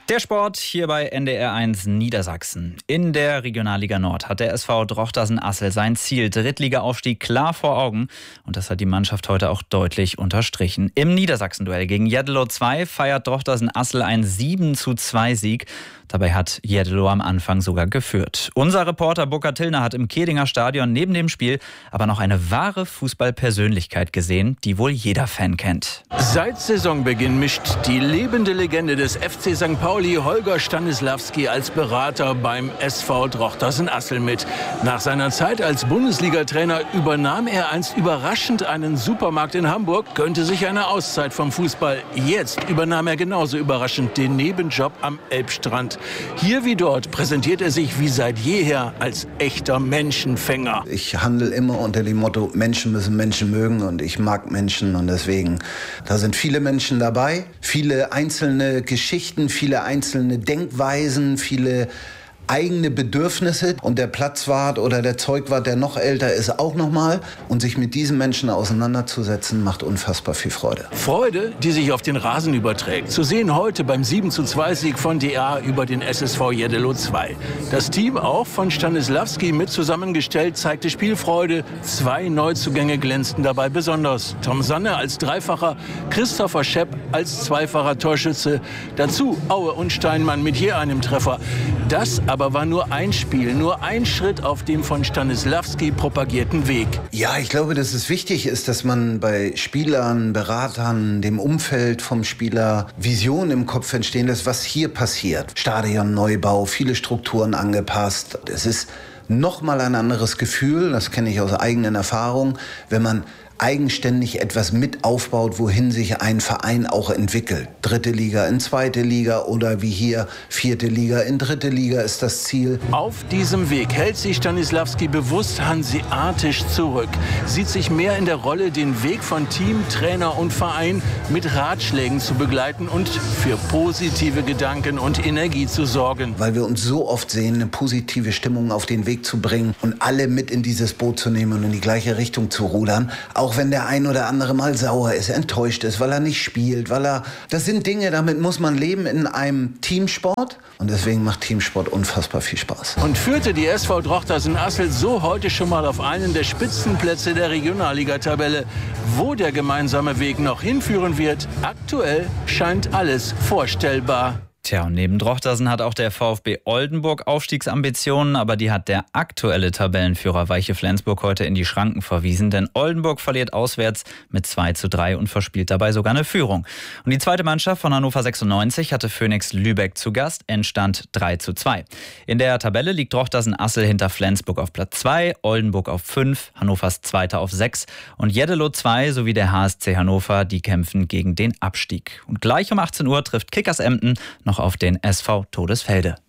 Der Sport hier bei NDR1 Niedersachsen. In der Regionalliga Nord hat der SV Drochtersen-Assel sein Ziel Drittliga-Aufstieg klar vor Augen. Und das hat die Mannschaft heute auch deutlich unterstrichen. Im Niedersachsen-Duell gegen Jeddelo 2 feiert Drochtersen-Assel einen 7:2-Sieg. Dabei hat Jeddelo am Anfang sogar geführt. Unser Reporter Burkhard Tillner hat im Kedinger Stadion neben dem Spiel aber noch eine wahre Fußballpersönlichkeit gesehen, die wohl jeder Fan kennt. Seit Saisonbeginn mischt die lebende Legende des FC St. Pauli, Holger Stanislawski, als Berater beim SV Drochtersen-Assel mit. Nach seiner Zeit als Bundesliga-Trainer übernahm er einst überraschend einen Supermarkt in Hamburg, gönnte sich eine Auszeit vom Fußball. Jetzt übernahm er genauso überraschend den Nebenjob am Elbstrand. Hier wie dort präsentiert er sich wie seit jeher als echter Menschenfänger. Ich handle immer unter dem Motto, Menschen müssen Menschen mögen, und ich mag Menschen, und deswegen, da sind viele Menschen dabei, viele einzelne Geschichten, viele einzelne Denkweisen, viele eigene Bedürfnisse, und der Platzwart oder der Zeugwart, der noch älter ist, auch nochmal. Und sich mit diesen Menschen auseinanderzusetzen, macht unfassbar viel Freude. Freude, die sich auf den Rasen überträgt. Zu sehen heute beim 7:2-Sieg von DA über den SSV Jeddelo 2. Das Team, auch von Stanislawski mit zusammengestellt, zeigte Spielfreude. 2 Neuzugänge glänzten dabei besonders. Tom Sanne als Dreifacher, Christopher Schepp als zweifacher Torschütze. Dazu Aue und Steinmann mit je einem Treffer. Das aber war nur ein Spiel, nur ein Schritt auf dem von Stanislawski propagierten Weg. Ja, ich glaube, dass es wichtig ist, dass man bei Spielern, Beratern, dem Umfeld vom Spieler Visionen im Kopf entstehen lässt, was hier passiert. Stadionneubau, viele Strukturen angepasst. Es ist nochmal ein anderes Gefühl, das kenne ich aus eigenen Erfahrungen, wenn man eigenständig etwas mit aufbaut, wohin sich ein Verein auch entwickelt. 3. Liga in 2. Liga oder wie hier 4. Liga in 3. Liga ist das Ziel. Auf diesem Weg hält sich Stanislawski bewusst hanseatisch zurück, sieht sich mehr in der Rolle, den Weg von Team, Trainer und Verein mit Ratschlägen zu begleiten und für positive Gedanken und Energie zu sorgen. Weil wir uns so oft sehen, eine positive Stimmung auf den Weg zu bringen und alle mit in dieses Boot zu nehmen und in die gleiche Richtung zu rudern. Auch wenn der ein oder andere mal sauer ist, enttäuscht ist, weil er nicht spielt, das sind Dinge, damit muss man leben in einem Teamsport, und deswegen macht Teamsport unfassbar viel Spaß. Und führte die SV Drochtersen-Assel so heute schon mal auf einen der Spitzenplätze der Regionalliga-Tabelle. Wo der gemeinsame Weg noch hinführen wird, aktuell scheint alles vorstellbar. Tja, und neben Drochtersen hat auch der VfB Oldenburg Aufstiegsambitionen, aber die hat der aktuelle Tabellenführer Weiche Flensburg heute in die Schranken verwiesen, denn Oldenburg verliert auswärts mit 2:3 und verspielt dabei sogar eine Führung. Und die zweite Mannschaft von Hannover 96 hatte Phoenix Lübeck zu Gast, Endstand 3:2. In der Tabelle liegt Drochtersen-Assel hinter Flensburg auf Platz 2, Oldenburg auf 5, Hannovers Zweiter auf 6 und Jeddelo 2 sowie der HSC Hannover, die kämpfen gegen den Abstieg. Und gleich um 18 Uhr trifft Kickers Emden noch auf den SV Todesfelde.